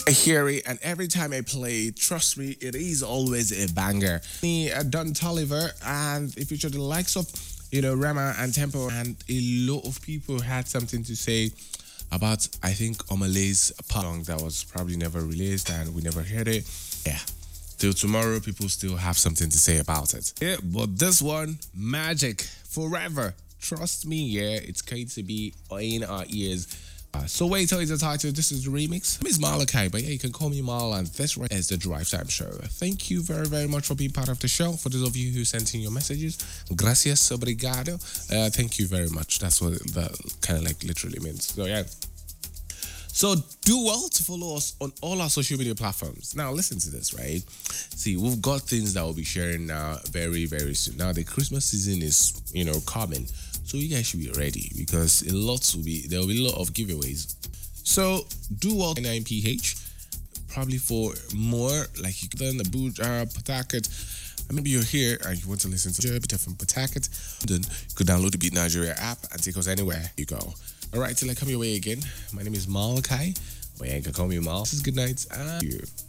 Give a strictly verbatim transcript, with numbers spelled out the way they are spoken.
I hear it, and every time I play it, trust me, it is always a banger. Me, uh, Don Tolliver, and it featured the likes of, you know, Rema and Tempo, and a lot of people had something to say about, I think, Omalay's song that was probably never released, and we never heard it. Yeah. Till tomorrow, people still have something to say about it. Yeah, but this one, magic, forever. Trust me, yeah, it's going to be in our ears. Uh, so wait till it's the title. This is the remix. My name is Malachi, but yeah, you can call me Mal, and this right is the Drive Time Show. Thank you very, very much for being part of the show. For those of you who sent in your messages, gracias, obrigado. Uh, thank you very much. That's what that kind of like literally means. So yeah. So do well to follow us on all our social media platforms. Now listen to this, right? See, we've got things that we'll be sharing now very, very soon. Now the Christmas season is, you know, coming. So you guys should be ready because a lot will be, there will be a lot of giveaways. So do well nine P H, probably for more, like you can Abuja, Pawtucket. And maybe you're here and you want to listen to Jupiter from Pawtucket, then you could download the Beat Nigeria app and take us anywhere you go. All right, till I come your way again. My name is Malachi. Well, you can call me Mal. This is good night. And you.